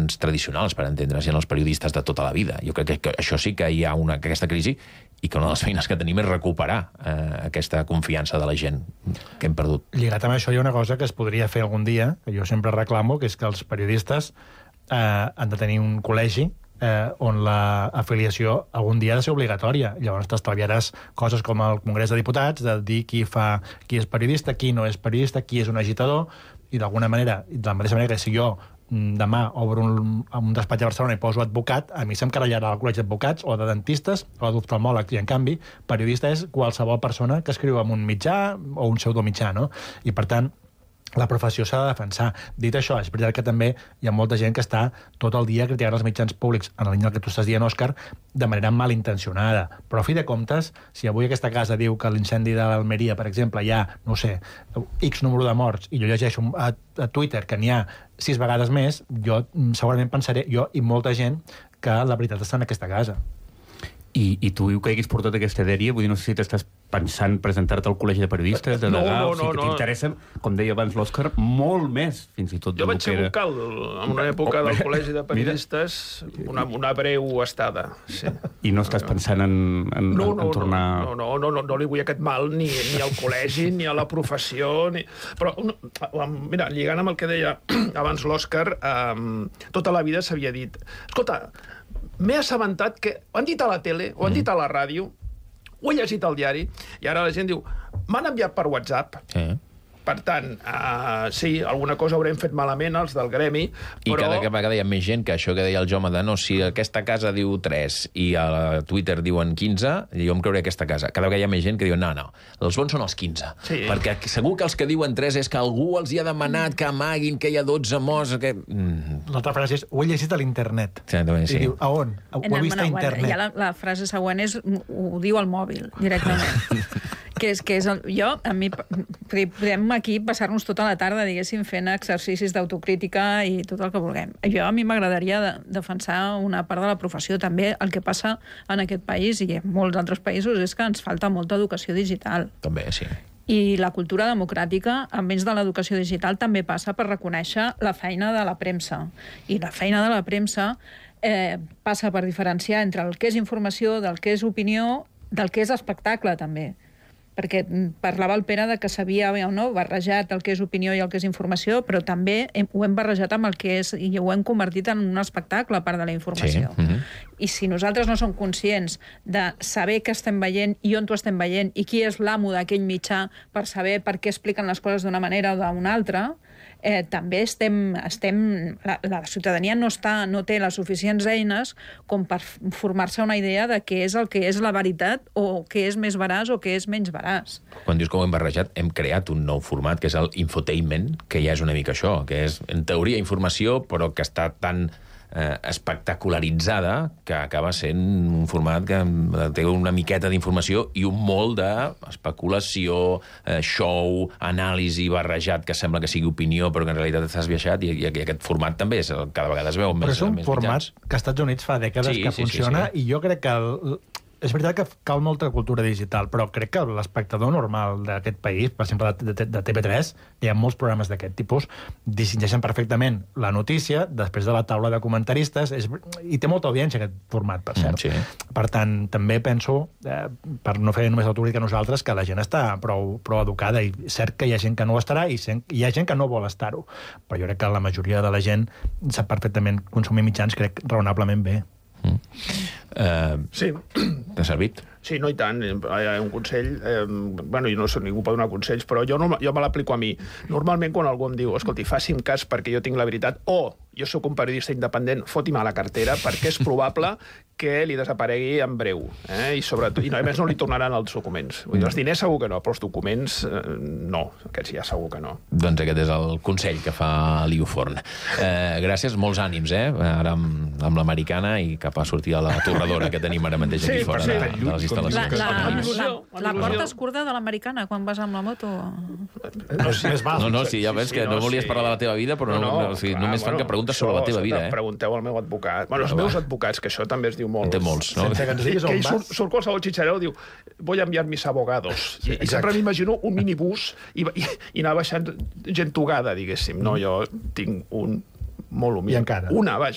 mitjans tradicionals, per entendre's, i en els periodistes de tota la vida. Jo crec que això sí que hi ha aquesta crisi i que una de les feines que tenim és recuperar aquesta confiança de la gent que hem perdut. Lligat amb això hi ha una cosa que es podria fer algun dia, que jo sempre reclamo, que és que els periodistes han de tenir un col·legi on l'afiliació algun dia ha de ser obligatòria. Llavors t'estalviaràs coses com el Congrés de Diputats, de dir qui és periodista, qui no és periodista, qui és un agitador, i d'alguna manera, de la mateixa manera que si jo demà obro un despatx a Barcelona i poso advocat, a mi se'm carallarà el col·legi d'advocats o de dentistes o d'oftalmòlegs, i en canvi periodista és qualsevol persona que escriu en un mitjà o un pseudomitjà, no? I per tant la professió s'ha de defensar. Dit això, és veritat que també hi ha molta gent que està tot el dia criticant els mitjans públics, en la línia del que tu estàs dient, Òscar, de manera malintencionada. Però a fi de comptes, si avui aquesta casa diu que l'incendi de l'Almeria, per exemple, hi ha, no sé, X número de morts, i jo llegeixo a Twitter que n'hi ha 6 vegades més, jo segurament pensaré, jo i molta gent, que la veritat està en aquesta casa. I tu que haguis portat aquesta dèria, vull dir, no sé si t'estàs pensant presentar-te al col·legi de periodistes, de degà, o sigui que t'interessa, com deia abans l'Òscar, molt més, fins i tot. Jo vaig ser vocal en una època del col·legi de periodistes, una breu estada. Sí. I no estàs pensant en tornar... No li vull aquest mal ni al col·legi, ni a la professió, però, mira, lligant amb el que deia abans l'Òscar, tota la vida s'havia dit, escolta, m'he assabentat que ho han dit a la tele, ho han dit a la ràdio, ho he llegit al diari, i ara la gent diu, m'han enviat per WhatsApp. Sí. Per tant, sí, alguna cosa haurem fet malament els del gremi, però... I cada vegada hi ha més gent que això que deia el Jaume de no, si aquesta casa diu 3 i a Twitter diuen 15, jo em creuré aquesta casa. Cada vegada hi ha més gent que diu no, els bons són els 15. Sí. Perquè segur que els que diuen 3 és que algú els hi ha demanat que amaguin, que hi ha 12 morts... L'altra frase és, ho he llegit a l'internet. Sí. I diu, a on? Ho he vist a internet. Ja la frase següent és, ho diu al mòbil, directament. que és a mi podem aquí passar-nos tota la tarda, diguéssim, fent exercicis d'autocrítica i tot el que vulguem. A mi m'agradaria defensar una part de la professió. També el que passa en aquest país i en molts altres països és que ens falta molta educació digital. També, sí. I la cultura democràtica, a més de l'educació digital, també passa per reconèixer la feina de la premsa. I la feina de la premsa passa per diferenciar entre el que és informació, del que és opinió, del que és espectacle, també. Perquè parlava el Pere de que s'havia barrejat el que és opinió i el que és informació, però també ho hem barrejat amb el que és, i ho hem convertit en un espectacle, a part de la informació. Sí. I si nosaltres no som conscients de saber què estem veient i on ho estem veient i qui és l'amo d'aquell mitjà per saber per què expliquen les coses d'una manera o d'una altra, també la ciutadania no té les suficients eines com per formar-se una idea de què és el que és la veritat o què és més veraç o què és menys veraç. Quan dius que ho hem barrejat, hem creat un nou format, que és el infotainment, que ja és una mica això, que és, en teoria, informació, però que està tan espectacularitzada que acaba sent un format que té una miqueta d'informació i un molt d'especulació, show, anàlisi barrejat que sembla que sigui opinió però que en realitat estàs viaixat, i aquest format també cada vegada es veu més. Però és un format que als Estats Units fa dècades que funciona. I jo crec que és veritat que cal molta cultura digital, però crec que l'espectador normal d'aquest país, per exemple de TV3, hi ha molts programes d'aquest tipus, distingeixen perfectament la notícia després de la taula de comentaristes, i té molta audiència aquest format, per cert. Sí. Per tant, també penso, per no fer només l'autocrítica nosaltres, que la gent està prou educada, i cert que hi ha gent que no ho estarà i hi ha gent que no vol estar-ho, però jo crec que la majoria de la gent sap perfectament consumir mitjans, crec, raonablement bé. Sí. T'ha servit? Sí, no, i tant. Un consell... Bueno, jo no soc ningú per donar consells, però jo me l'aplico a mi. Normalment, quan algú em diu, escolti, faci'm cas perquè jo tinc la veritat, o jo sóc un periodista independent, foti-me a la cartera, perquè és probable que li desaparegui en breu. I a més no li tornaran els documents. Vull dir, els diners segur que no, però els documents no. Aquests ja segur que no. Doncs aquest és el consell que fa Liu Forn. Gràcies, molts ànims, ara amb l'americana i cap a sortir a la torradora que tenim ara mateix aquí fora de les instal·lacions. La porta és curta de l'americana quan vas amb la moto? No, sí, ja veus que no volies parlar de la teva vida, però només fan que preguntes sobre la teva vida. Pregunteu al meu advocat. Bueno, els meus advocats, que això també es diu molt. En té molts, no? Sense que ens diguis on vas. Surt qualsevol xitxareu, diu, voy a enviar mis abogados. I sempre m'imagino un minibús i anar baixant gent togada, diguéssim. No, jo tinc un molt humil. I encara. Una, vaja.